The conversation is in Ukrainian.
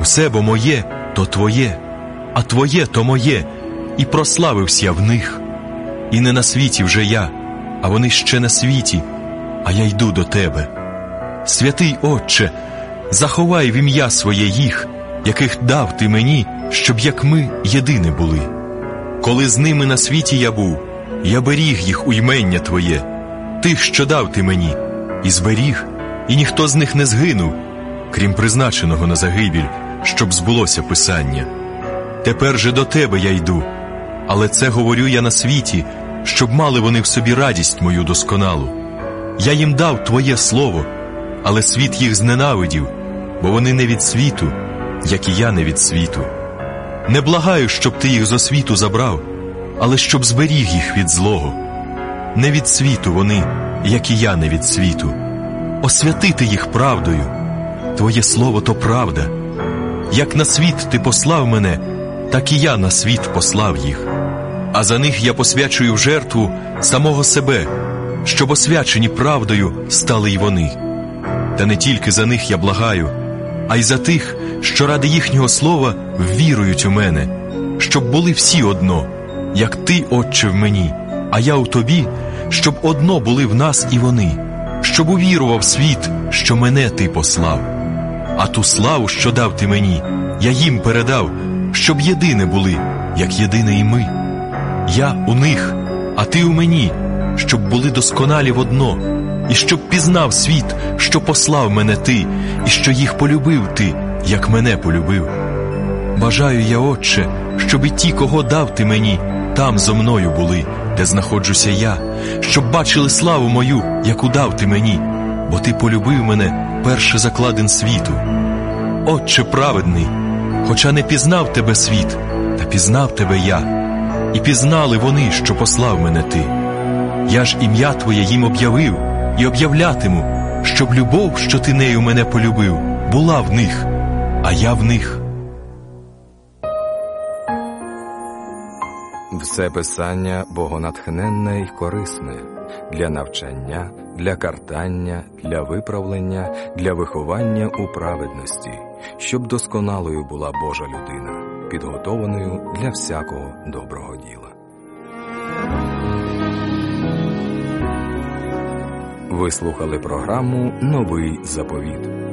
Усе бо моє, то твоє, а твоє, то моє, і прославився я в них. І не на світі вже я, а вони ще на світі, а я йду до тебе. Святий Отче, заховай в ім'я своє їх, яких дав ти мені, щоб як ми єдине були. Коли з ними на світі я був, я беріг їх у ймення твоє, тих, що дав ти мені, і зберіг, і ніхто з них не згинув, крім призначеного на загибіль, щоб збулося Писання. Тепер же до тебе я йду, але це говорю я на світі, щоб мали вони в собі радість мою досконалу. Я їм дав твоє слово, але світ їх зненавидів, бо вони не від світу, як і я не від світу. Не благаю, щоб ти їх зо світу забрав, але щоб зберіг їх від злого. Не від світу вони, як і я не від світу. Освятити їх правдою. Твоє слово то правда. Як на світ ти послав мене, так і я на світ послав їх. А за них я посвячую в жертву самого себе, щоб освячені правдою стали й вони. Та не тільки за них я благаю, а й за тих, що ради їхнього слова ввірують у мене, щоб були всі одно, як ти, Отче, в мені, а я у тобі, щоб одно були в нас і вони, щоб увірував світ, що мене ти послав. А ту славу, що дав ти мені, я їм передав, щоб єдине були, як єдине і ми. Я у них, а ти у мені, щоб були досконалі водно, і щоб пізнав світ, що послав мене ти, і що їх полюбив ти, як мене полюбив. Бажаю я, Отче, щоб і ті, кого дав ти мені, там зо мною були, де знаходжуся я, щоб бачили славу мою, яку дав ти мені, бо ти полюбив мене перше закладин світу. Отче праведний, хоча не пізнав тебе світ, та пізнав тебе я, і пізнали вони, що послав мене ти. Я ж ім'я твоє їм об'явив і об'являтиму, щоб любов, що ти нею мене полюбив, була в них, а я в них. Все Писання богонатхненне й корисне для навчання, для картання, для виправлення, для виховання у праведності, щоб досконалою була Божа людина, підготованою для всякого доброго діла. Ви слухали програму «Новий заповіт».